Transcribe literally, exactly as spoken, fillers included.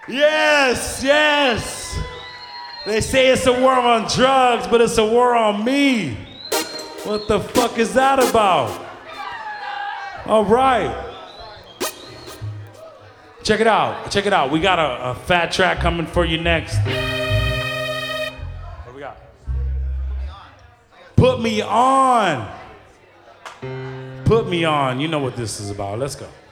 Yes, yes. They say it's a war on drugs, but it's a war on me. What the fuck is that about? All right. Check it out. Check it out. We got a, a fat track coming for you next. What we got? Put me on. Put me on. You know what this is about. Let's go.